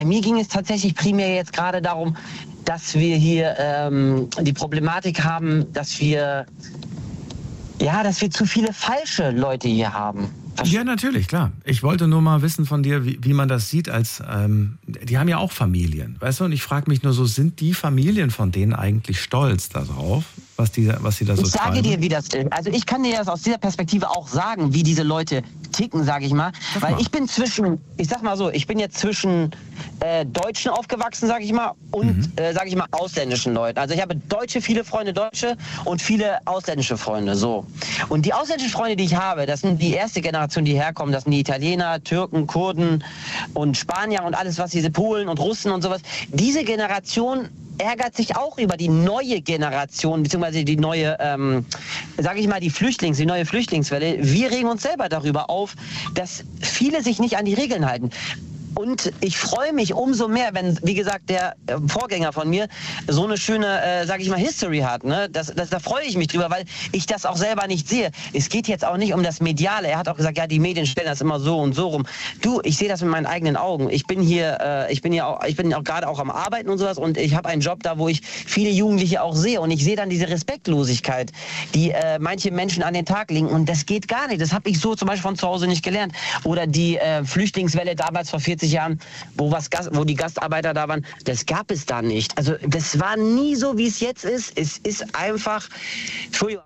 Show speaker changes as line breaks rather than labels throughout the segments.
mir ging es tatsächlich primär jetzt gerade darum, dass wir hier die Problematik haben, dass wir zu viele falsche Leute hier haben.
Ja, natürlich, klar. Ich wollte nur mal wissen von dir, wie man das sieht als, die haben ja auch Familien, weißt du? Und ich frage mich nur so, sind die Familien von denen eigentlich stolz darauf, was sie da so treiben?
Ich sage dir, wie das ist. Also ich kann dir das aus dieser Perspektive auch sagen, wie diese Leute ticken, sage ich mal. Weil ich bin ich bin jetzt zwischen Deutschen aufgewachsen, sage ich mal, und, ausländischen Leuten. Also ich habe viele Freunde Deutsche und viele ausländische Freunde, so. Und die ausländischen Freunde, die ich habe, das sind die erste Generation, die herkommen. Das sind die Italiener, Türken, Kurden und Spanier und alles, was diese Polen und Russen und sowas. Diese Generation ärgert sich auch über die neue Generation, beziehungsweise die neue, die neue Flüchtlingswelle. Wir regen uns selber darüber auf, dass viele sich nicht an die Regeln halten. Und ich freue mich umso mehr, wenn, wie gesagt, der Vorgänger von mir so eine schöne, History hat. Ne? Da freue ich mich drüber, weil ich das auch selber nicht sehe. Es geht jetzt auch nicht um das Mediale. Er hat auch gesagt, ja, die Medien stellen das immer so und so rum. Du, ich sehe das mit meinen eigenen Augen. Ich bin auch gerade auch am Arbeiten und sowas und ich habe einen Job da, wo ich viele Jugendliche auch sehe und ich sehe dann diese Respektlosigkeit, die manche Menschen an den Tag legen und das geht gar nicht. Das habe ich so zum Beispiel von zu Hause nicht gelernt. Oder die Flüchtlingswelle damals vor 40 Jahren, wo die Gastarbeiter da waren, das gab es da nicht. Also das war nie so, wie es jetzt ist. Es ist einfach, Entschuldigung,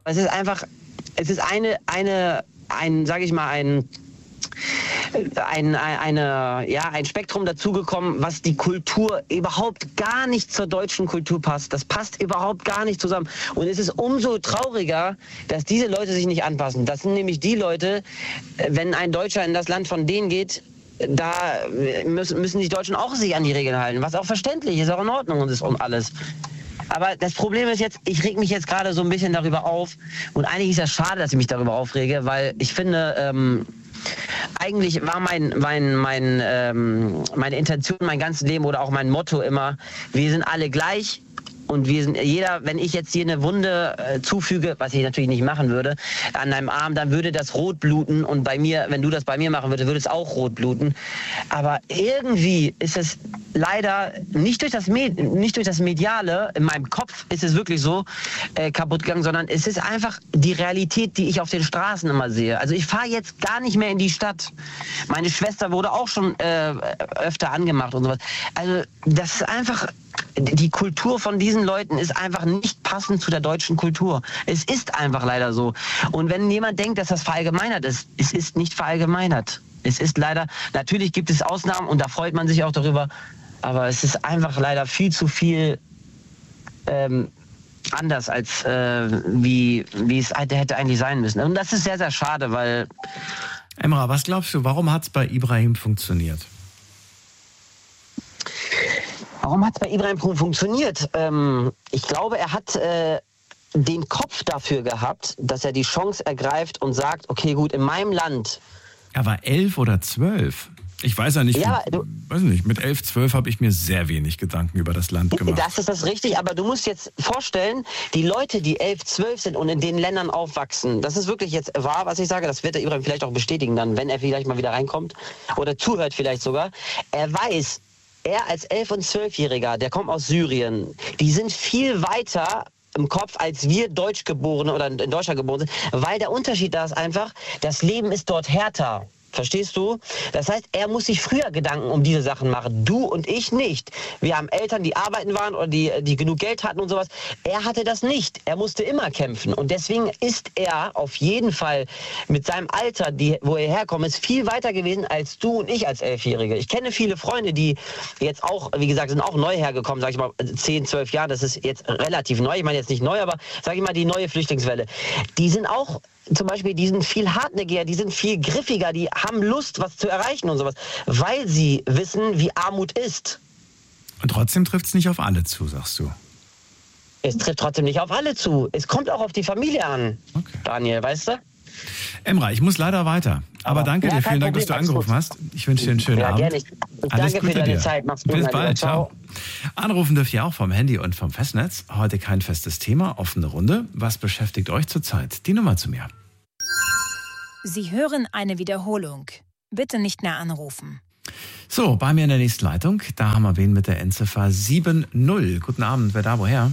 ein Spektrum dazugekommen, was die Kultur überhaupt gar nicht zur deutschen Kultur passt. Das passt überhaupt gar nicht zusammen. Und es ist umso trauriger, dass diese Leute sich nicht anpassen. Das sind nämlich die Leute, wenn ein Deutscher in das Land von denen geht, da müssen die Deutschen auch sich an die Regeln halten, was auch verständlich ist, auch in Ordnung und ist und alles. Aber das Problem ist jetzt, ich reg mich jetzt gerade so ein bisschen darüber auf und eigentlich ist das schade, dass ich mich darüber aufrege, weil ich finde, eigentlich war meine Intention mein ganzes Leben oder auch mein Motto immer, wir sind alle gleich. Und wenn ich jetzt hier eine Wunde zufüge, was ich natürlich nicht machen würde, an einem Arm, dann würde das rot bluten und bei mir, wenn du das bei mir machen würdest, würde es auch rot bluten. Aber irgendwie ist es leider nicht durch das Mediale, in meinem Kopf ist es wirklich so kaputt gegangen, sondern es ist einfach die Realität, die ich auf den Straßen immer sehe. Also ich fahre jetzt gar nicht mehr in die Stadt. Meine Schwester wurde auch schon öfter angemacht und sowas. Also das ist einfach... Die Kultur von diesen Leuten ist einfach nicht passend zu der deutschen Kultur. Es ist einfach leider so. Und wenn jemand denkt, dass das verallgemeinert ist, es ist nicht verallgemeinert. Es ist leider, natürlich gibt es Ausnahmen und da freut man sich auch darüber, aber es ist einfach leider viel zu viel anders, als wie es hätte eigentlich sein müssen. Und das ist sehr, sehr schade, weil...
Emrah, was glaubst du, warum hat es bei Ibrahim funktioniert?
Warum hat es bei Ibrahim funktioniert? Ich glaube, er hat den Kopf dafür gehabt, dass er die Chance ergreift und sagt, okay, gut, in meinem Land...
Er war 11 oder 12. Ich weiß ja nicht, mit 11, 12 habe ich mir sehr wenig Gedanken über das Land gemacht.
Das ist das richtig, aber du musst jetzt vorstellen, die Leute, die 11, 12 sind und in den Ländern aufwachsen, das ist wirklich jetzt wahr, was ich sage, das wird der Ibrahim vielleicht auch bestätigen dann, wenn er vielleicht mal wieder reinkommt oder zuhört vielleicht sogar. Er weiß, er als 11- und 12-Jähriger, der kommt aus Syrien, die sind viel weiter im Kopf, als wir Deutschgeborene oder in Deutschland geboren sind, weil der Unterschied da ist einfach, das Leben ist dort härter. Verstehst du? Das heißt, er muss sich früher Gedanken um diese Sachen machen. Du und ich nicht. Wir haben Eltern, die arbeiten waren oder die genug Geld hatten und sowas. Er hatte das nicht. Er musste immer kämpfen. Und deswegen ist er auf jeden Fall mit seinem Alter, wo er herkommt, ist viel weiter gewesen als du und ich als 11-Jährige. Ich kenne viele Freunde, die jetzt auch, wie gesagt, sind auch neu hergekommen, sag ich mal, 10, 12 Jahre. Das ist jetzt relativ neu. Ich meine jetzt nicht neu, aber sag ich mal, die neue Flüchtlingswelle. Die sind auch zum Beispiel, die sind viel hartnäckiger, die sind viel griffiger, die haben Lust, was zu erreichen und sowas, weil sie wissen, wie Armut ist.
Und trotzdem trifft es nicht auf alle zu, sagst du?
Es trifft trotzdem nicht auf alle zu. Es kommt auch auf die Familie an, okay. Daniel, weißt du?
Emrah, ich muss leider weiter. Aber danke dir, vielen Dank, dass du angerufen hast. Ich wünsche dir einen schönen Abend.
Gerne. Danke für deine Zeit. Mach's gut.
Bis bald. Ciao. Anrufen dürft ihr auch vom Handy und vom Festnetz. Heute kein festes Thema, offene Runde. Was beschäftigt euch zurzeit? Die Nummer zu mir.
Sie hören eine Wiederholung. Bitte nicht mehr anrufen.
So, bei mir in der nächsten Leitung, da haben wir wen mit der Endziffer 70. Guten Abend, wer da, woher?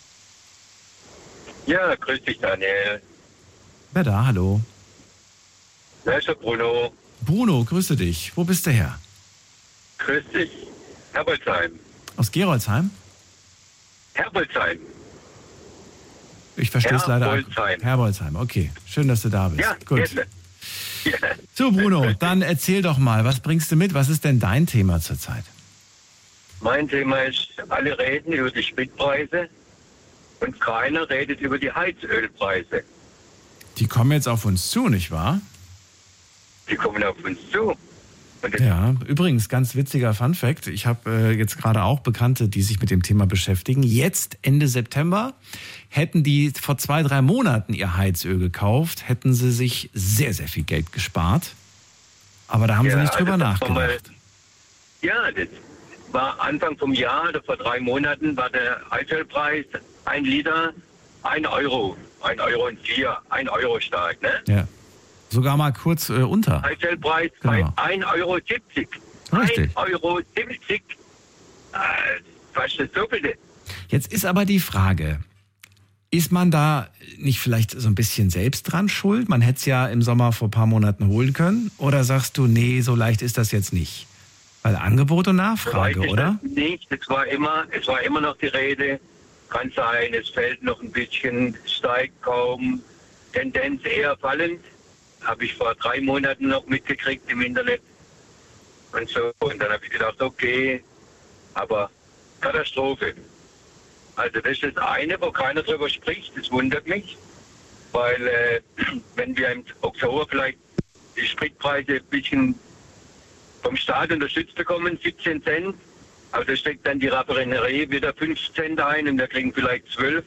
Ja, grüß dich, Daniel.
Wer da, hallo?
Wer ist der Bruno?
Bruno, grüße dich. Wo bist du her?
Grüß dich. Herbolzheim.
Aus Geroldsheim?
Herbolzheim.
Ich verstehe es leider.
Herbolzheim.
Herbolzheim, okay. Schön, dass du da bist.
Ja,
gut.
jetzt. Ja.
So, Bruno, dann erzähl doch mal, was bringst du mit? Was ist denn dein Thema zurzeit?
Mein Thema ist, alle reden über die Spritpreise und keiner redet über die Heizölpreise.
Die kommen jetzt auf uns zu, nicht wahr?
Die kommen auf uns zu. Und
Ja, übrigens, ganz witziger Funfact. Ich habe jetzt gerade auch Bekannte, die sich mit dem Thema beschäftigen. Jetzt, Ende September, hätten die vor 2-3 Monaten ihr Heizöl gekauft, hätten sie sich sehr, sehr viel Geld gespart. Aber da haben sie nicht drüber nachgedacht.
Das war Anfang vom Jahr, oder vor 3 Monaten, war der Heizölpreis 1 Liter 1 Euro. 1,04 Euro, 1 Euro stark, ne?
Ja. Sogar mal kurz unter.
Heizölpreis
Genau.
bei 1,70 Euro.
Richtig.
1,70 Euro. Fast das Doppelte.
Jetzt ist aber die Frage, ist man da nicht vielleicht so ein bisschen selbst dran schuld? Man hätte es ja im Sommer vor ein paar Monaten holen können. Oder sagst du, nee, so leicht ist das jetzt nicht? Weil Angebot und Nachfrage,
Weiß ich
oder?
das nicht. Es war immer noch die Rede. Kann sein, es fällt noch ein bisschen, steigt kaum. Tendenz eher fallend. Habe ich vor 3 Monaten noch mitgekriegt im Internet. Und so. Und dann habe ich gedacht, okay, aber Katastrophe. Also das ist das eine, wo keiner drüber spricht. Das wundert mich. Weil wenn wir im Oktober vielleicht die Spritpreise ein bisschen vom Staat unterstützt bekommen, 17 Cent, aber da steckt dann die Raffinerie wieder 5 Cent ein und da kriegen vielleicht 12.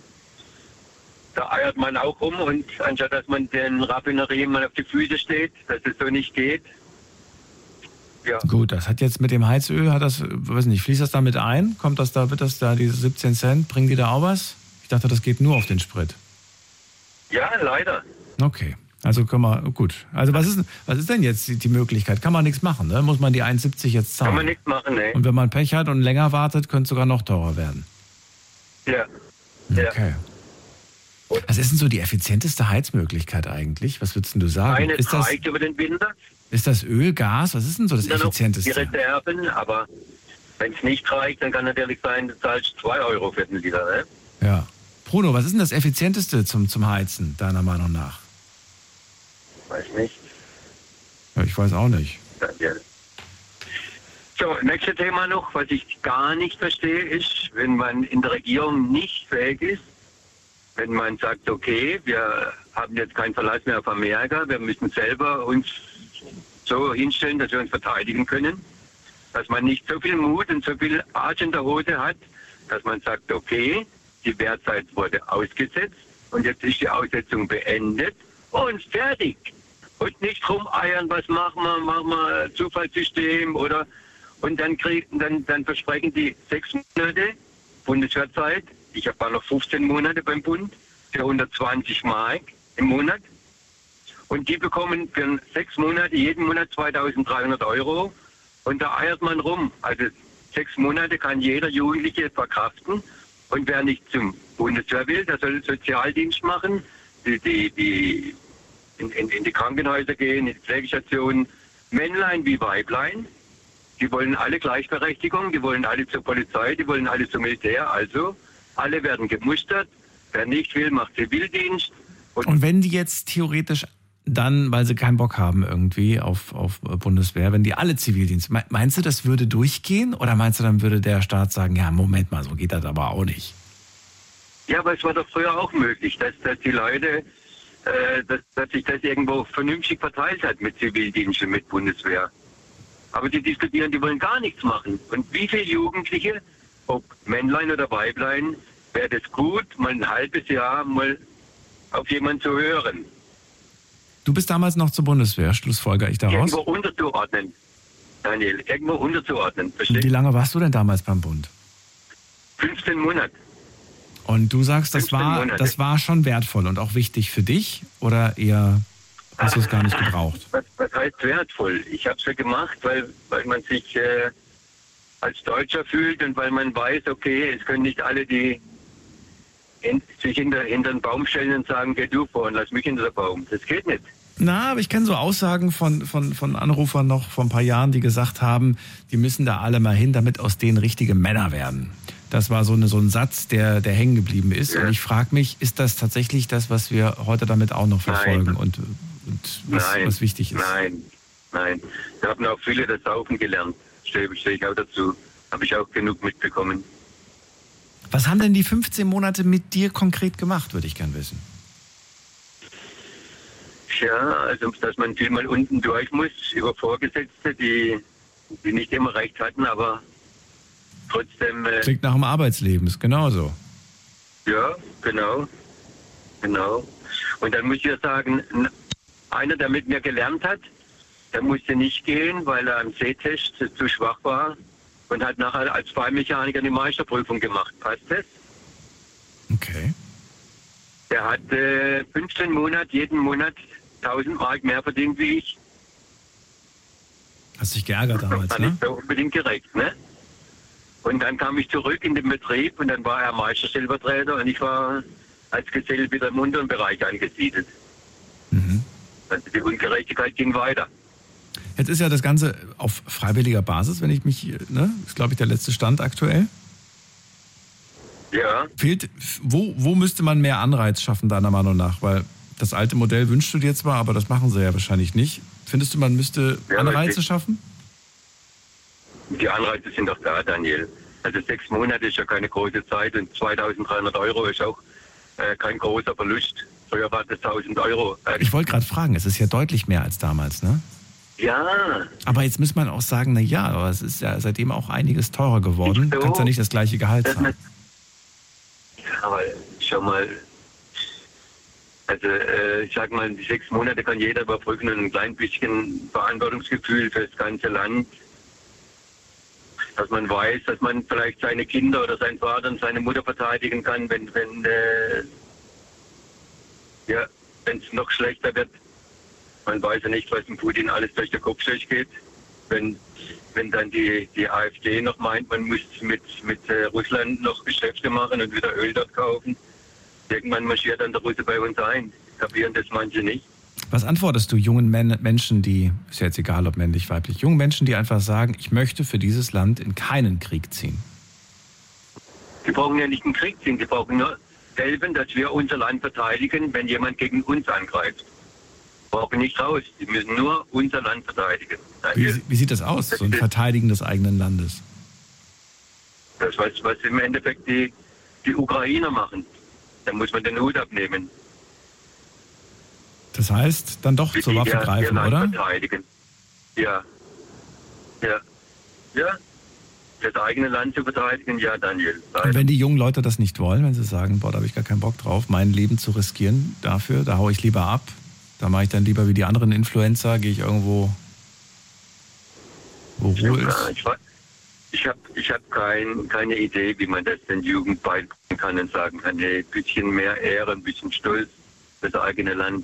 Da eiert man auch rum und anstatt dass man den Raffinerien mal auf die Füße steht, dass es so nicht geht. Ja.
Gut, das hat jetzt mit dem Heizöl, weiß nicht, fließt das da mit ein? Wird das da, diese 17 Cent, bringen die da auch was? Ich dachte, das geht nur auf den Sprit.
Ja, leider.
Okay, also gut. Also was ist denn jetzt die Möglichkeit? Kann man nichts machen, ne? Muss man die 1,70 jetzt zahlen?
Kann man nichts machen, ne?
Und wenn man Pech hat und länger wartet, könnte es sogar noch teurer werden.
Ja.
Okay. Was ist denn so die effizienteste Heizmöglichkeit eigentlich? Was würdest denn du sagen?
Eine trägt über den Winter.
Ist das Öl, Gas? Was ist denn so das
Dann noch
effizienteste?
die Reserven, aber wenn es nicht reicht, dann kann natürlich sein, du zahlst 2 Euro für den Liter, ne?
Ja. Bruno, was ist denn das effizienteste zum Heizen, deiner Meinung nach?
Weiß nicht.
Ja, ich weiß auch nicht.
Ja. So, nächstes Thema noch, was ich gar nicht verstehe, ist, wenn man in der Regierung nicht fähig ist, wenn man sagt, okay, wir haben jetzt keinen Verlass mehr auf Amerika, wir müssen selber uns so hinstellen, dass wir uns verteidigen können, dass man nicht so viel Mut und so viel Arsch in der Hose hat, dass man sagt, okay, die Wehrzeit wurde ausgesetzt und jetzt ist die Aussetzung beendet und fertig. Und nicht rumeiern, was machen wir Zufallssystem oder und dann versprechen die 6 Monate Bundeswehrzeit. Ich war noch 15 Monate beim Bund für 120 Mark im Monat. Und die bekommen für 6 Monate jeden Monat 2.300 Euro. Und da eiert man rum. Also 6 Monate kann jeder Jugendliche verkraften. Und wer nicht zum Bundeswehr will, der soll Sozialdienst machen, in die Krankenhäuser gehen, in die Pflegestationen. Männlein wie Weiblein. Die wollen alle Gleichberechtigung, die wollen alle zur Polizei, die wollen alle zum Militär. Also alle werden gemustert. Wer nicht will, macht Zivildienst.
Und wenn die jetzt theoretisch dann, weil sie keinen Bock haben irgendwie auf Bundeswehr, wenn die alle Zivildienst, meinst du, das würde durchgehen? Oder meinst du, dann würde der Staat sagen, ja, Moment mal, so geht das aber auch nicht?
Ja, aber es war doch früher auch möglich, dass die Leute, dass sich das irgendwo vernünftig verteilt hat mit Zivildienst und mit Bundeswehr. Aber die diskutieren, die wollen gar nichts machen. Und wie viele Jugendliche, ob Männlein oder Weiblein, wäre das gut, mal ein halbes Jahr mal auf jemanden zu hören.
Du bist damals noch zur Bundeswehr, schlussfolger ich daraus?
Irgendwo unterzuordnen, Daniel, irgendwo unterzuordnen.
Verstehst? Wie lange warst du denn damals beim Bund?
15 Monate.
Und du sagst, das war schon wertvoll und auch wichtig für dich oder eher hast du es gar nicht gebraucht?
Was heißt wertvoll? Ich habe es ja gemacht, weil man sich als Deutscher fühlt und weil man weiß, okay, es können nicht alle sich hinter den Baum stellen und sagen, geh du vor und lass mich hinter den Baum. Das geht nicht.
Na, aber ich kenne so Aussagen von Anrufern noch vor ein paar Jahren, die gesagt haben, die müssen da alle mal hin, damit aus denen richtige Männer werden. Das war so ein Satz, der hängen geblieben ist. Ja. Und ich frage mich, ist das tatsächlich das, was wir heute damit auch noch verfolgen und was wichtig ist?
Nein. Wir haben auch viele das Saufen gelernt. Stehe ich auch dazu. Habe ich auch genug mitbekommen.
Was haben denn die 15 Monate mit dir konkret gemacht, würde ich gern wissen.
Ja, also dass man viel mal unten durch muss über Vorgesetzte, die nicht immer recht hatten, aber trotzdem...
Klingt nach dem Arbeitsleben, ist genauso.
Ja, genau. Und dann muss ich ja sagen, einer, der mit mir gelernt hat, der musste nicht gehen, weil er am Sehtest zu schwach war und hat nachher als Fallmechaniker eine Meisterprüfung gemacht. Passt das?
Okay.
Der hat 15 Monate, jeden Monat 1000 Mark mehr verdient wie ich.
Hast dich geärgert damals,
war
ne?
nicht so unbedingt gerecht, ne? Und dann kam ich zurück in den Betrieb und dann war er Meisterstellvertreter und ich war als Gesell wieder im unteren Bereich angesiedelt.
Mhm.
Also die Ungerechtigkeit ging weiter.
Jetzt ist ja das Ganze auf freiwilliger Basis, wenn ich mich, ne? Ist, glaube ich, der letzte Stand aktuell.
Ja.
Wo müsste man mehr Anreiz schaffen, deiner Meinung nach? Weil das alte Modell wünschst du dir zwar, aber das machen sie ja wahrscheinlich nicht. Findest du, man müsste Anreize schaffen?
Die Anreize sind doch da, Daniel. Also 6 Monate ist ja keine große Zeit und 2.300 Euro ist auch kein großer Verlust. Früher war das 1.000 Euro.
Ich wollte gerade fragen, es ist ja deutlich mehr als damals, ne?
Ja.
Aber jetzt muss man auch sagen, na ja, aber es ist ja seitdem auch einiges teurer geworden. Du kannst ja nicht das gleiche Gehalt zahlen.
Ja, aber schau mal, also ich sag mal, die 6 Monate kann jeder überbrücken und ein klein bisschen Verantwortungsgefühl für das ganze Land. Dass man weiß, dass man vielleicht seine Kinder oder seinen Vater und seine Mutter verteidigen kann, wenn es noch schlechter wird. Man weiß ja nicht, was dem Putin alles durch den Kopf durchgeht. Wenn dann die AfD noch meint, man muss mit Russland noch Geschäfte machen und wieder Öl dort kaufen. Irgendwann marschiert dann der Russe bei uns ein. Kapieren das manche nicht.
Was antwortest du jungen Menschen, die, ist ja jetzt egal ob männlich, weiblich, jungen Menschen, die einfach sagen, ich möchte für dieses Land in keinen Krieg ziehen?
Die brauchen ja nicht einen Krieg ziehen, die brauchen nur helfen, dass wir unser Land verteidigen, wenn jemand gegen uns angreift. Brauchen nicht raus, die müssen nur unser Land verteidigen.
Wie sieht das aus, so ein Verteidigen des eigenen Landes?
Das, was im Endeffekt die Ukrainer machen. Da muss man den Hut abnehmen.
Das heißt, dann doch zur Waffe greifen, oder?
Verteidigen. Ja. Das eigene Land zu verteidigen, ja, Daniel.
Und wenn die jungen Leute das nicht wollen, wenn sie sagen, boah, da habe ich gar keinen Bock drauf, mein Leben zu riskieren dafür, da haue ich lieber ab, da mache ich dann lieber wie die anderen Influencer, gehe ich irgendwo, wo Ruhe ist.
Ich hab keine Idee, wie man das den Jugend beibringen kann und sagen kann, hey, ein bisschen mehr Ehre, ein bisschen Stolz für das eigene Land.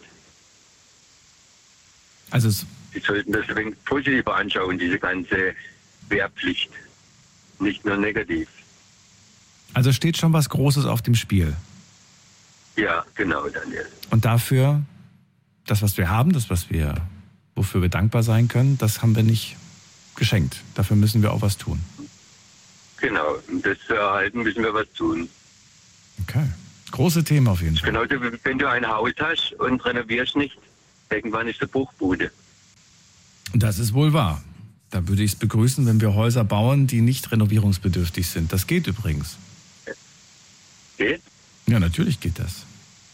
Also
Sie sollten das ein wenig positiver anschauen, diese ganze Wehrpflicht. Nicht nur negativ.
Also steht schon was Großes auf dem Spiel.
Ja, genau, Daniel.
Und dafür, das, was wir haben, wofür wir dankbar sein können, das haben wir nicht geschenkt. Dafür müssen wir auch was tun.
Genau, um das zu erhalten, müssen wir was tun.
Okay. Große Themen auf jeden Fall.
Genauso wie wenn du ein Haus hast und renovierst nicht, irgendwann ist der Bruchbude.
Das ist wohl wahr. Da würde ich es begrüßen, wenn wir Häuser bauen, die nicht renovierungsbedürftig sind. Das geht übrigens.
Geht?
Ja, natürlich geht das.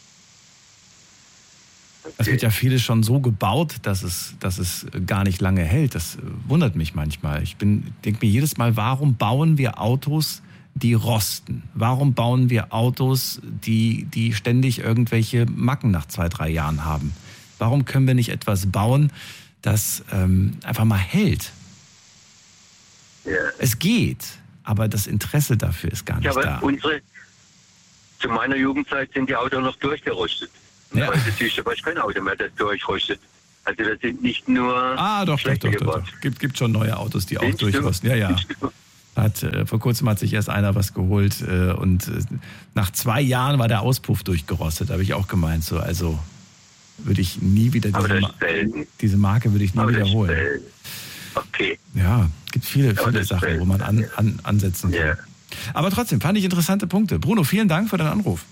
Es wird ja vieles schon so gebaut, dass es gar nicht lange hält. Das wundert mich manchmal. Ich denke mir jedes Mal, warum bauen wir Autos, die rosten? Warum bauen wir Autos, die ständig irgendwelche Macken nach 2-3 Jahren haben? Warum können wir nicht etwas bauen, das einfach mal hält?
Ja.
Es geht, aber das Interesse dafür ist gar nicht da.
Zu meiner Jugendzeit sind die Autos noch durchgerostet. Ja. Heute siehst du aber kein Auto mehr, das durchrostet. Also das sind nicht nur
doch. Gibt schon neue Autos, die auch durchrosten. Ja. Vor kurzem hat sich erst einer was geholt und nach 2 Jahren war der Auspuff durchgerostet. Da habe ich auch gemeint, so, also würde ich nie wieder diese Marke würde ich nie wiederholen.
Okay.
Ja, gibt viele Sachen, wo man ansetzen kann. Yeah. Aber trotzdem, fand ich interessante Punkte. Bruno, vielen Dank für deinen Anruf.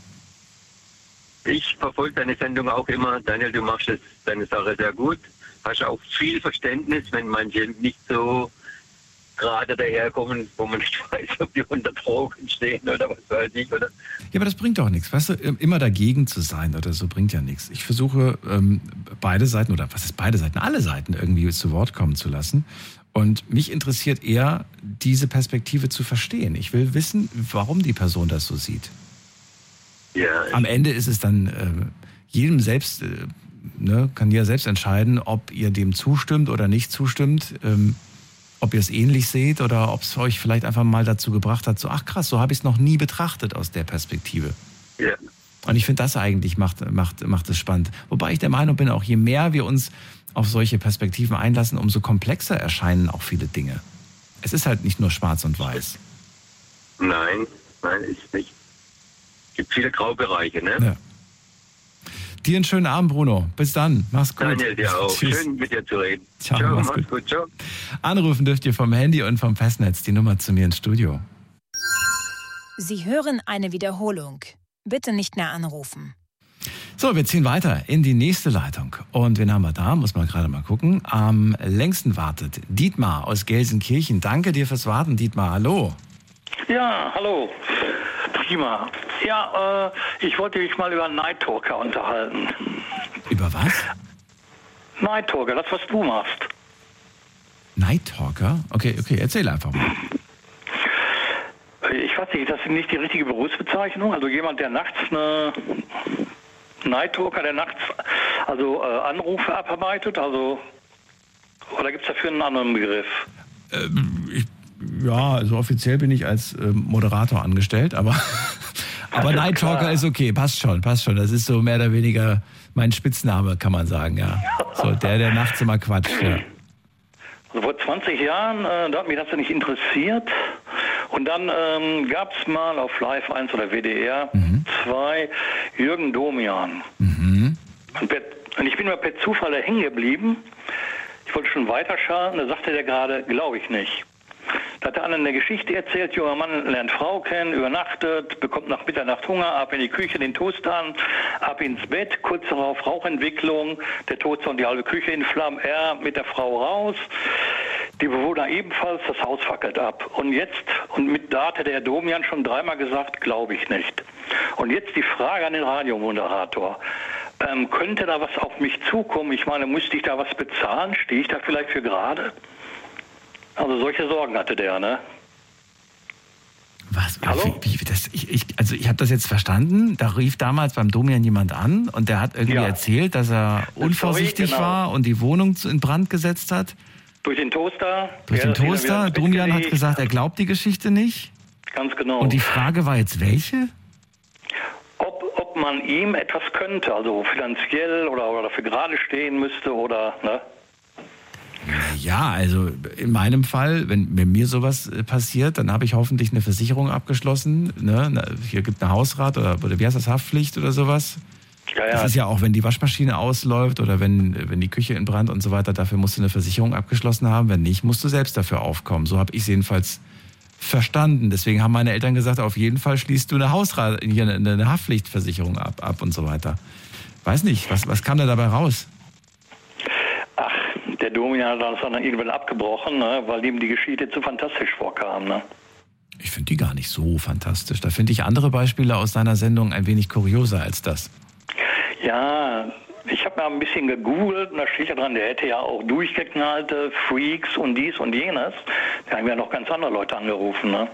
Ich verfolge deine Sendung auch immer. Daniel, du machst deine Sache sehr gut. Hast auch viel Verständnis, wenn manche nicht so gerade daherkommen, wo man nicht weiß, ob die unter Drogen stehen oder was weiß ich. Oder?
Ja, aber das bringt doch nichts. Weißt du, immer dagegen zu sein oder so bringt ja nichts. Ich versuche beide Seiten, oder was ist beide Seiten? Alle Seiten irgendwie zu Wort kommen zu lassen. Und mich interessiert eher, diese Perspektive zu verstehen. Ich will wissen, warum die Person das so sieht.
Ja.
Am Ende ist es dann jedem selbst, kann jeder selbst entscheiden, ob ihr dem zustimmt oder nicht zustimmt, ob ihr es ähnlich seht oder ob es euch vielleicht einfach mal dazu gebracht hat, so, ach krass, so habe ich es noch nie betrachtet aus der Perspektive.
Ja.
Und ich finde, das eigentlich macht es spannend. Wobei ich der Meinung bin, auch je mehr wir uns auf solche Perspektiven einlassen, umso komplexer erscheinen auch viele Dinge. Es ist halt nicht nur schwarz und weiß.
Nein, ist nicht. Es gibt viele Graubereiche, ne?
Ja. Dir einen schönen Abend, Bruno. Bis dann. Mach's gut.
Daniel, dir auch.
Tschüss.
Schön mit dir zu reden.
Ciao, mach's gut. Ciao. Anrufen dürft ihr vom Handy und vom Festnetz. Die Nummer zu mir ins Studio.
Sie hören eine Wiederholung. Bitte nicht mehr anrufen.
So, wir ziehen weiter in die nächste Leitung. Und wen haben wir da? Muss man gerade mal gucken. Am längsten wartet Dietmar aus Gelsenkirchen. Danke dir fürs Warten, Dietmar. Hallo.
Ja, hallo. Prima. Ja, ich wollte mich mal über Night Talker unterhalten.
Über was?
Night Talker, das, was du machst.
Night Talker? Okay, erzähl einfach mal.
Ich weiß nicht, das ist nicht die richtige Berufsbezeichnung. Also jemand, der nachts Night Talker, der nachts Anrufe abarbeitet, oder gibt es dafür einen anderen Begriff?
Also offiziell bin ich als Moderator angestellt, aber Night Talker ist okay, passt schon. Das ist so mehr oder weniger mein Spitzname, kann man sagen, ja. So, der nachts immer quatscht, ja.
Also vor 20 Jahren, da hat mich das ja nicht interessiert. Und dann gab es mal auf Live 1 oder WDR 2 Jürgen Domian. Und ich bin mal per Zufall da hängen geblieben. Ich wollte schon weiterschalten, da sagte der gerade, glaube ich nicht. Da hat der andere eine Geschichte erzählt, junger Mann lernt Frau kennen, übernachtet, bekommt nach Mitternacht Hunger, ab in die Küche, den Toaster an, ab ins Bett, kurz darauf Rauchentwicklung, der Toaster und die halbe Küche in Flammen, er mit der Frau raus, die Bewohner ebenfalls, das Haus fackelt ab. Da hatte der Domian schon 3-mal gesagt, glaube ich nicht. Und jetzt die Frage an den Radiomoderator. Könnte da was auf mich zukommen? Ich meine, müsste ich da was bezahlen? Stehe ich da vielleicht für gerade? Also solche Sorgen hatte der, ne?
Was?
Hallo?
Ich habe das jetzt verstanden. Da rief damals beim Domian jemand an und der hat irgendwie erzählt, dass er unvorsichtig war und die Wohnung in Brand gesetzt hat.
Durch den Toaster.
Domian hat gesagt, er glaubt die Geschichte nicht.
Ganz genau.
Und die Frage war jetzt welche?
Ob man ihm etwas könnte, also finanziell oder dafür gerade stehen müsste oder, ne?
Ja, also in meinem Fall, wenn mir sowas passiert, dann habe ich hoffentlich eine Versicherung abgeschlossen. Ne? Hier gibt eine Hausrat oder wie heißt das, Haftpflicht oder sowas.
Ja.
Das ist ja auch, wenn die Waschmaschine ausläuft oder wenn die Küche in Brand und so weiter, dafür musst du eine Versicherung abgeschlossen haben. Wenn nicht, musst du selbst dafür aufkommen. So habe ich es jedenfalls verstanden. Deswegen haben meine Eltern gesagt, auf jeden Fall schließt du eine eine Haftpflichtversicherung ab und so weiter. Weiß nicht, was kam da dabei raus?
Der Domian hat das dann irgendwann abgebrochen, ne, weil ihm die Geschichte zu fantastisch vorkam. Ne?
Ich finde die gar nicht so fantastisch. Da finde ich andere Beispiele aus seiner Sendung ein wenig kurioser als das.
Ja, ich habe mal ein bisschen gegoogelt und da steht ja dran, der hätte ja auch durchgeknallte Freaks und dies und jenes. Da haben ja noch ganz andere Leute angerufen. Ne?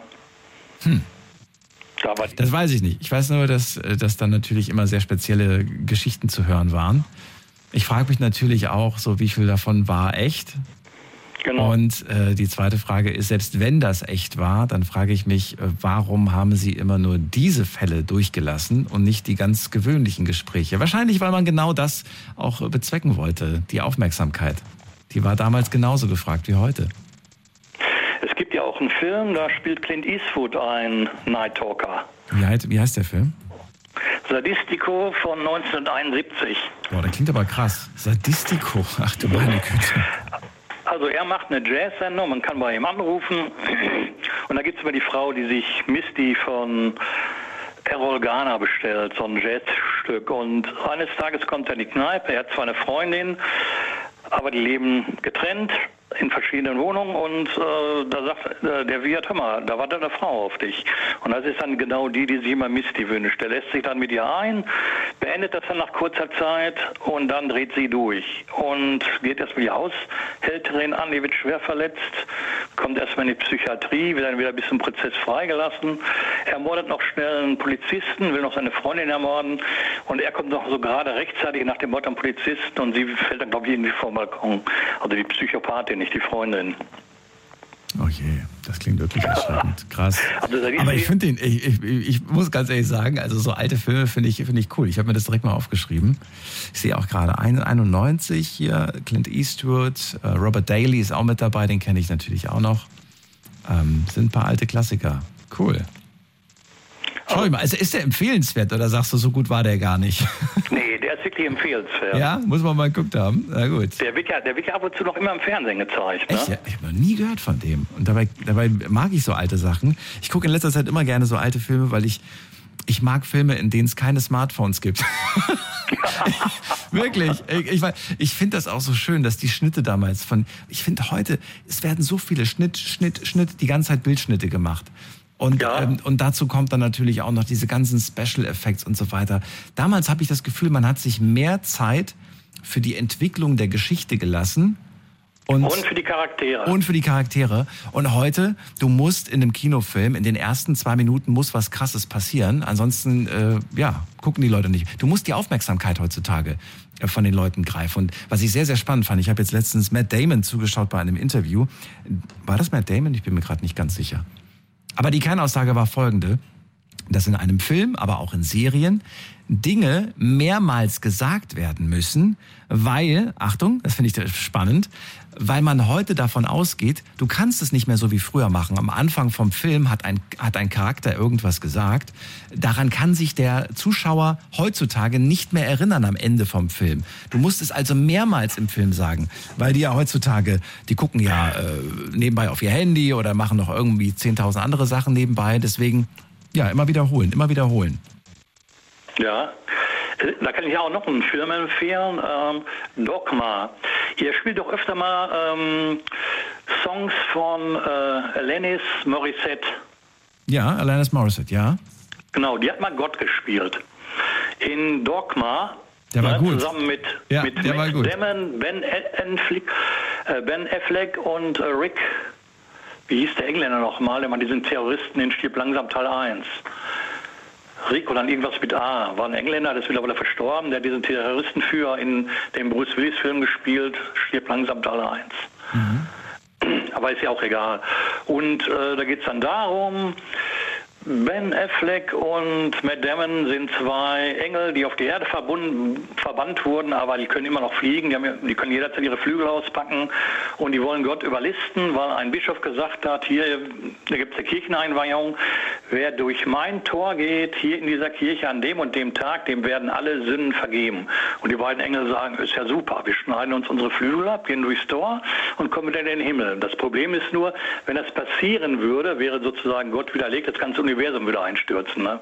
Das weiß ich nicht. Ich weiß nur, dass dann natürlich immer sehr spezielle Geschichten zu hören waren. Ich frage mich natürlich auch, so wie viel davon war echt?
Genau.
Und die zweite Frage ist, selbst wenn das echt war, dann frage ich mich, warum haben Sie immer nur diese Fälle durchgelassen und nicht die ganz gewöhnlichen Gespräche? Wahrscheinlich, weil man genau das auch bezwecken wollte, die Aufmerksamkeit. Die war damals genauso gefragt wie heute.
Es gibt ja auch einen Film, da spielt Clint Eastwood ein Night Talker.
Wie heißt der Film?
Sadistico von 1971.
Boah, der klingt aber krass. Sadistico, ach du meine Güte.
Also er macht eine Jazz-Sendung, man kann bei ihm anrufen und da gibt es immer die Frau, die sich Misty von Errol Garner bestellt, so ein Jazzstück. Und eines Tages kommt er in die Kneipe, er hat zwar eine Freundin, aber die leben getrennt in verschiedenen Wohnungen und da sagt der Wirt, hör mal, da wartet eine Frau auf dich. Und das ist dann genau die sich immer Misty wünscht. Der lässt sich dann mit ihr ein, beendet das dann nach kurzer Zeit und dann dreht sie durch. Und geht erstmal die Haushälterin an, die wird schwer verletzt, kommt erstmal in die Psychiatrie, wird dann wieder bis zum Prozess freigelassen, ermordet noch schnell einen Polizisten, will noch seine Freundin ermorden und er kommt noch so gerade rechtzeitig nach dem Mord am Polizisten und sie fällt dann, glaube ich, irgendwie vom Balkon. Also die Psychopathin, nicht die Freundin.
Oh je, das klingt wirklich erschreckend. Krass. Aber ich finde ich muss ganz ehrlich sagen, also so alte Filme finde ich cool. Ich habe mir das direkt mal aufgeschrieben. Ich sehe auch gerade 91 hier, Clint Eastwood, Robert Daly ist auch mit dabei, den kenne ich natürlich auch noch. Sind ein paar alte Klassiker. Cool. Schau mal, also ist der empfehlenswert oder sagst du, so gut war der gar nicht?
Nee, der ist wirklich empfehlenswert.
Ja, muss man mal geguckt haben. Na gut.
Der wird ja ab und zu noch immer im Fernsehen gezeigt. Ne?
Echt? Ja, ich habe noch nie gehört von dem. Und dabei mag ich so alte Sachen. Ich gucke in letzter Zeit immer gerne so alte Filme, weil ich mag Filme, in denen es keine Smartphones gibt. Wirklich. Ich finde das auch so schön, dass die Schnitte damals ich finde heute, es werden so viele Schnitt, die ganze Zeit Bildschnitte gemacht. Und dazu kommt dann natürlich auch noch diese ganzen Special Effects und so weiter. Damals habe ich das Gefühl, man hat sich mehr Zeit für die Entwicklung der Geschichte gelassen. Und
für die Charaktere.
Und heute, du musst in einem Kinofilm, in den ersten 2 Minuten muss was Krasses passieren. Ansonsten, gucken die Leute nicht. Du musst die Aufmerksamkeit heutzutage von den Leuten greifen. Und was ich sehr, sehr spannend fand, ich habe jetzt letztens Matt Damon zugeschaut bei einem Interview. War das Matt Damon? Ich bin mir gerade nicht ganz sicher. Aber die Kernaussage war folgende, dass in einem Film, aber auch in Serien, Dinge mehrmals gesagt werden müssen, weil, Achtung, das finde ich spannend, weil man heute davon ausgeht, du kannst es nicht mehr so wie früher machen. Am Anfang vom Film hat ein Charakter irgendwas gesagt. Daran kann sich der Zuschauer heutzutage nicht mehr erinnern am Ende vom Film. Du musst es also mehrmals im Film sagen, weil die ja heutzutage, die gucken ja nebenbei auf ihr Handy oder machen noch irgendwie 10.000 andere Sachen nebenbei. Deswegen, ja, immer wiederholen.
Ja, da kann ich auch noch einen Film empfehlen, Dogma. Ihr spielt doch öfter mal Songs von Alanis Morissette.
Ja, Alanis Morissette, ja.
Genau, die hat mal Gott gespielt. In Dogma,
der war gut.
Zusammen mit Matt Damon, Ben Affleck und Rick, wie hieß der Engländer nochmal, der mal diesen Terroristen in Stirb langsam Teil 1. Rick oder irgendwas mit A, war ein Engländer, der ist mittlerweile verstorben, der hat diesen Terroristenführer in dem Bruce Willis Film gespielt, Stirb langsam Teil 1. Aber ist ja auch egal. Und da geht es dann darum, Ben Affleck und Matt Damon sind 2 Engel, die auf die Erde verbannt wurden, aber die können immer noch fliegen, die können jederzeit ihre Flügel auspacken und die wollen Gott überlisten, weil ein Bischof gesagt hat, hier, da gibt es eine Kircheneinweihung, wer durch mein Tor geht, hier in dieser Kirche an dem und dem Tag, dem werden alle Sünden vergeben. Und die beiden Engel sagen, ist ja super, wir schneiden uns unsere Flügel ab, gehen durchs Tor und kommen wieder in den Himmel. Das Problem ist nur, wenn das passieren würde, wäre sozusagen Gott widerlegt, das ganze Universum wieder einstürzen. Ne?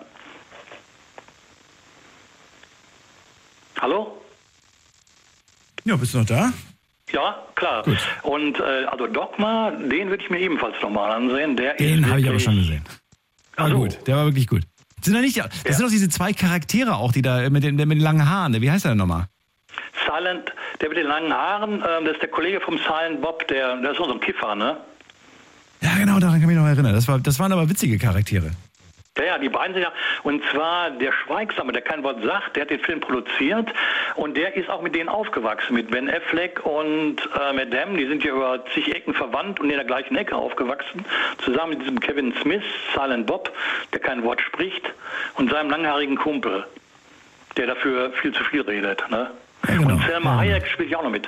Hallo?
Ja, bist du noch da?
Ja, klar. Gut. Und also Dogma, den würde ich mir ebenfalls nochmal ansehen.
Den habe ich aber schon gesehen. War gut, der war wirklich gut. Sind da nicht, das sind doch diese 2 Charaktere auch, die da mit den langen Haaren. Wie heißt der denn nochmal?
Silent, der mit den langen Haaren, das ist der Kollege vom Silent Bob, der ist so ein Kiffer, ne?
Ja, genau, daran kann ich mich noch erinnern. Das waren aber witzige Charaktere.
Ja, die beiden sind ja, und zwar der Schweigsame, der kein Wort sagt, der hat den Film produziert und der ist auch mit denen aufgewachsen, mit Ben Affleck und Matt Damon, die sind ja über zig Ecken verwandt und in der gleichen Ecke aufgewachsen, zusammen mit diesem Kevin Smith, Silent Bob, der kein Wort spricht, und seinem langhaarigen Kumpel, der dafür viel zu viel redet. Ne? Ja, genau. Und Selma Hayek spielt ja auch noch mit.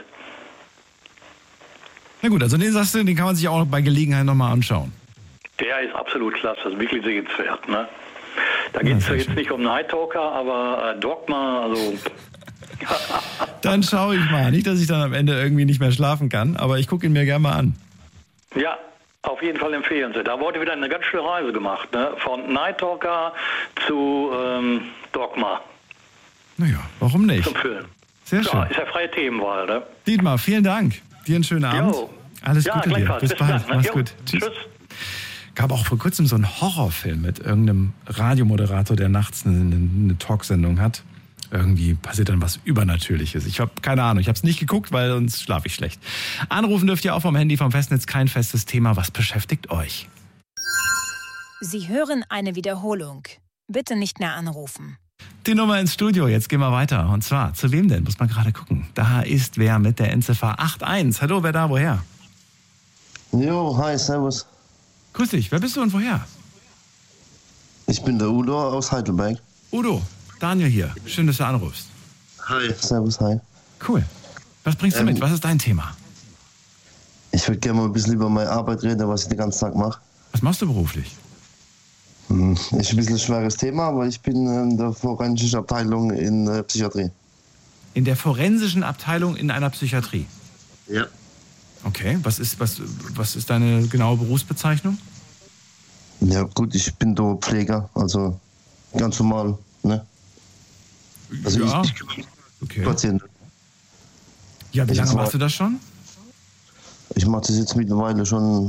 Na gut, also den sagst du, den kann man sich auch bei Gelegenheit nochmal anschauen.
Der ist absolut klasse, also wirklich sehenswert. Ne? Da geht es ja jetzt nicht um Night Talker, aber Dogma, also...
Dann schaue ich mal. Nicht, dass ich dann am Ende irgendwie nicht mehr schlafen kann, aber ich gucke ihn mir gerne mal an.
Ja, auf jeden Fall empfehlen Sie. Da wurde wieder eine ganz schöne Reise gemacht. Ne? Von Night Talker zu Dogma.
Naja, warum nicht?
Zum Film.
Sehr schön.
Ist ja freie Themenwahl. Ne?
Dietmar, vielen Dank. Dir einen schönen Abend.
Jo.
Alles Gute dir. Bis bald.
Dann, ne?
Mach's gut. Tschüss. Gab auch vor kurzem so einen Horrorfilm mit irgendeinem Radiomoderator, der nachts eine Talksendung hat. Irgendwie passiert dann was Übernatürliches. Ich habe keine Ahnung, ich habe es nicht geguckt, weil sonst schlafe ich schlecht. Anrufen dürft ihr auch vom Handy, vom Festnetz, kein festes Thema. Was beschäftigt euch?
Sie hören eine Wiederholung. Bitte nicht mehr anrufen.
Die Nummer ins Studio, jetzt gehen wir weiter. Und zwar, zu wem denn? Muss man gerade gucken. Da ist wer mit der Endziffer 81. Hallo, wer da, woher?
Jo, hi, servus.
Grüß dich, wer bist du und woher?
Ich bin der Udo aus Heidelberg.
Udo, Daniel hier. Schön, dass du anrufst.
Hi. Servus, hi.
Cool. Was bringst du mit? Was ist dein Thema?
Ich würde gerne mal ein bisschen über meine Arbeit reden, was ich den ganzen Tag mache.
Was machst du beruflich?
Ist ein bisschen ein schweres Thema, aber ich bin in der forensischen Abteilung in der Psychiatrie.
In der forensischen Abteilung in einer Psychiatrie?
Ja.
Okay, was ist deine genaue Berufsbezeichnung?
Ja gut, ich bin da Pfleger, also ganz normal, ne? Also
ja,
ich Patienten.
Ja, wie lange machst du das schon?
Ich mache das jetzt mittlerweile schon,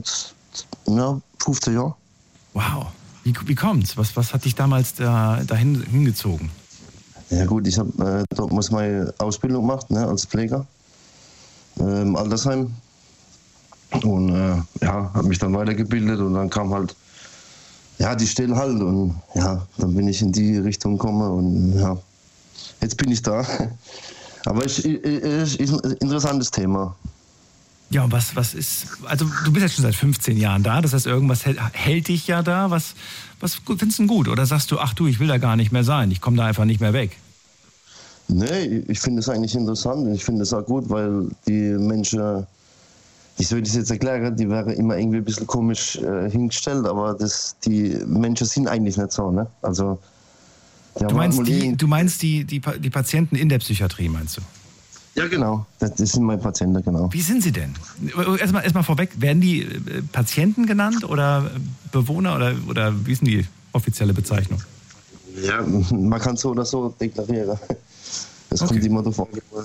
15 Jahre.
Wow, wie kommt's? Was hat dich damals dahin hingezogen?
Ja gut, ich habe dort meine Ausbildung gemacht, ne, als Pfleger. Im Altersheim und habe mich dann weitergebildet und dann kam halt die Stelle halt und dann bin ich in die Richtung gekommen und jetzt bin ich da. Aber es ist ein interessantes Thema.
Ja, und was ist, also du bist jetzt schon seit 15 Jahren da, das heißt, irgendwas hält dich ja da, was findest du gut? Oder sagst du, ach du, ich will da gar nicht mehr sein, ich komme da einfach nicht mehr weg?
Nee, ich finde es eigentlich interessant. Ich finde es auch gut, weil die Menschen, wie soll ich das jetzt erklären, die wären immer irgendwie ein bisschen komisch hingestellt, aber die Menschen sind eigentlich nicht so, ne? Also,
du meinst die Patienten in der Psychiatrie, meinst du?
Ja, genau. Das sind meine Patienten, genau.
Wie sind sie denn? Erstmal vorweg, werden die Patienten genannt oder Bewohner oder wie ist denn die offizielle Bezeichnung?
Ja, man kann so oder so deklarieren. Das kommt immer davon.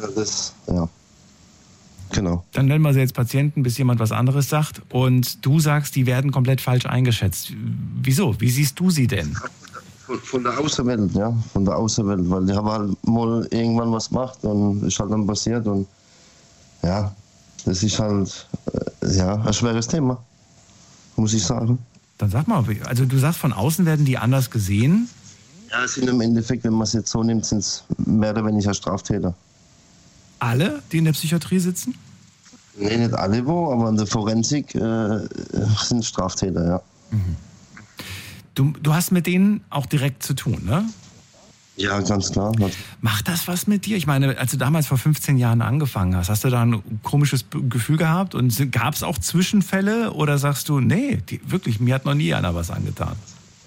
Genau.
Dann nennen wir sie jetzt Patienten, bis jemand was anderes sagt. Und du sagst, die werden komplett falsch eingeschätzt. Wieso? Wie siehst du sie denn?
Von der Außenwelt, ja. Von der Außenwelt. Weil die haben halt mal irgendwann was gemacht und ist halt dann passiert. Und das ist halt ein schweres Thema, muss ich sagen.
Dann sag mal, also du sagst, von außen werden die anders gesehen?
Ja, es sind im Endeffekt, wenn man es jetzt so nimmt, sind es mehr oder weniger Straftäter.
Alle, die in der Psychiatrie sitzen?
Nee, nicht alle aber in der Forensik sind Straftäter, ja.
Mhm. Du hast mit denen auch direkt zu tun, ne?
Ja, ganz klar.
Macht das was mit dir? Ich meine, als du damals vor 15 Jahren angefangen hast du da ein komisches Gefühl gehabt? Und gab es auch Zwischenfälle? Oder sagst du, nee, wirklich, mir hat noch nie einer was angetan?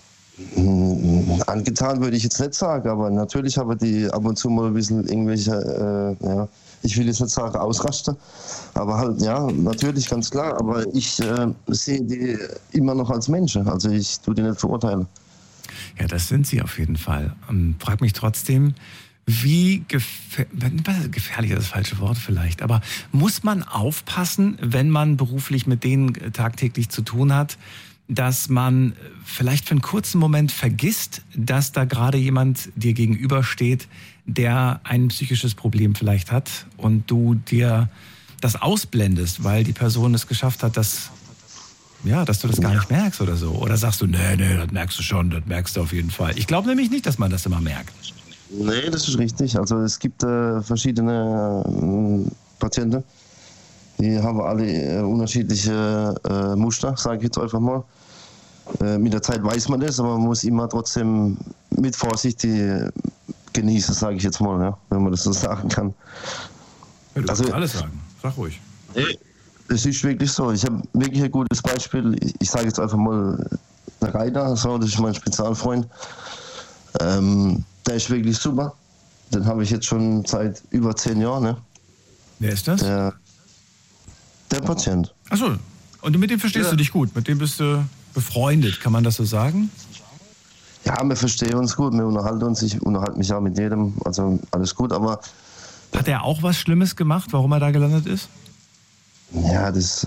Angetan würde ich jetzt nicht sagen, aber natürlich haben die ab und zu mal ein bisschen irgendwelche, ich will jetzt nicht sagen ausrasten, aber halt, natürlich, ganz klar, aber ich sehe die immer noch als Menschen, also ich tue die nicht verurteilen.
Ja, das sind sie auf jeden Fall. Frag mich trotzdem, wie gefährlich ist das falsche Wort vielleicht, aber muss man aufpassen, wenn man beruflich mit denen tagtäglich zu tun hat, dass man vielleicht für einen kurzen Moment vergisst, dass da gerade jemand dir gegenübersteht, der ein psychisches Problem vielleicht hat und du dir das ausblendest, weil die Person es geschafft hat, das ja, dass du das gar nicht merkst oder so. Oder sagst du, nee, das merkst du schon, das merkst du auf jeden Fall. Ich glaube nämlich nicht, dass man das immer merkt.
Nee, das ist richtig. Also es gibt verschiedene Patienten, die haben alle unterschiedliche Muster, sage ich jetzt einfach mal. Mit der Zeit weiß man das, aber man muss immer trotzdem mit Vorsicht genießen, sage ich jetzt mal, ja, wenn man das so sagen kann.
Ja, du kannst alles sagen, sag ruhig.
Es ist wirklich so. Ich habe wirklich ein gutes Beispiel. Ich sage jetzt einfach mal der Reiter, so, das ist mein Spezialfreund. Der ist wirklich super. Den habe ich jetzt schon seit über 10 Jahren. Ne?
Wer ist das?
Der Patient.
Achso, und mit dem verstehst du dich gut? Mit dem bist du befreundet, kann man das so sagen?
Ja, wir verstehen uns gut, wir unterhalten uns. Ich unterhalte mich ja mit jedem, also alles gut, aber...
Hat er auch was Schlimmes gemacht, warum er da gelandet ist?
Ja, das,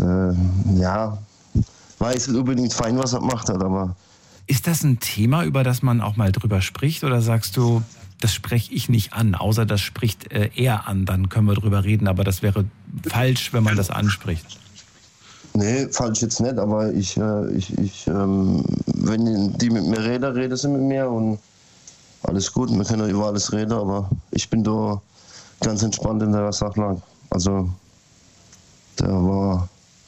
weiß nicht unbedingt fein, was er gemacht hat, aber...
Ist das ein Thema, über das man auch mal drüber spricht, oder sagst du, das spreche ich nicht an, außer das spricht er an, dann können wir drüber reden, aber das wäre falsch, wenn man das anspricht?
Nee, falsch jetzt nicht, aber wenn die mit mir reden sie mit mir und alles gut, wir können über alles reden, aber ich bin da ganz entspannt in der Sachlage. Also, der war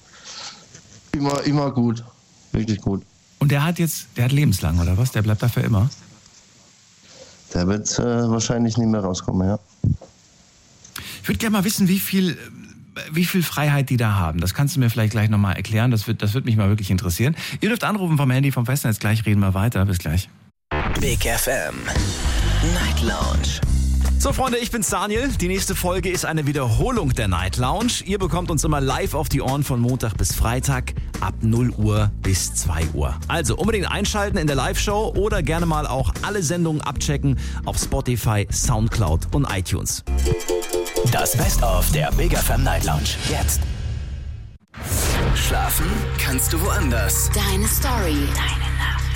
immer gut, wirklich gut.
Und der hat lebenslang, oder was? Der bleibt dafür immer?
Der wird wahrscheinlich nicht mehr rauskommen, ja.
Ich würde gerne mal wissen, wie viel Freiheit die da haben. Das kannst du mir vielleicht gleich nochmal erklären. Das wird mich mal wirklich interessieren. Ihr dürft anrufen vom Handy, vom Festnetz. Gleich reden wir weiter. Bis gleich.
Big FM Night Lounge.
So, Freunde, ich bin's Daniel. Die nächste Folge ist eine Wiederholung der Night Lounge. Ihr bekommt uns immer live auf die Ohren von Montag bis Freitag ab 0 Uhr bis 2 Uhr. Also unbedingt einschalten in der Live-Show oder gerne mal auch alle Sendungen abchecken auf Spotify, Soundcloud und iTunes.
Das Best-of der Big FM Night Lounge. Jetzt. Schlafen kannst du woanders.
Deine Story. Deine